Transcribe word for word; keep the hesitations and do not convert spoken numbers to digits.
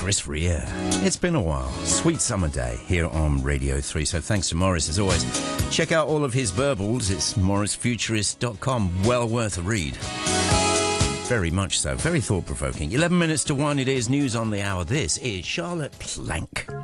Chris Rea. It's been a while. Sweet summer day here on Radio three. So thanks to Morris as always. Check out all of his burbles. It's morris futurist dot com. Well worth a read. Very much so. Very thought-provoking. eleven minutes to one. It is news on the hour. This is Charlotte Plank.